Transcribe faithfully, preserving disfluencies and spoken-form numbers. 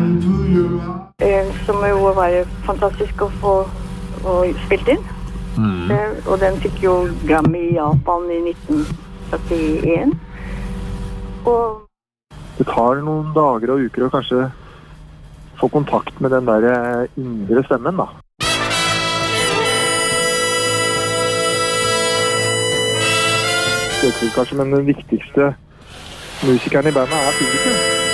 Som jo var fantastisk å få spilt inn. Mm. Og den fikk jo Grammy i Japan i nitten syttien. Og det tar noen dager og uker å kanskje få kontakt med den der indre stemmen, da. Det er kanskje, men den viktigste musikeren i bandet er publikum.